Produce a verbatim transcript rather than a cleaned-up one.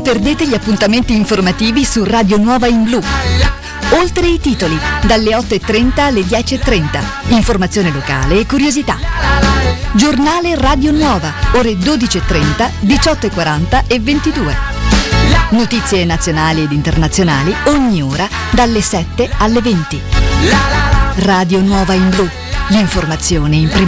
perdete gli appuntamenti informativi su Radio Nuova in Blu. Oltre i titoli, dalle otto e trenta alle dieci e trenta. Informazione locale e curiosità. Giornale Radio Nuova, ore dodici e trenta, diciotto e quaranta e ventidue. Notizie nazionali ed internazionali ogni ora dalle sette alle venti. Radio Nuova in Blu, l'informazione in prima.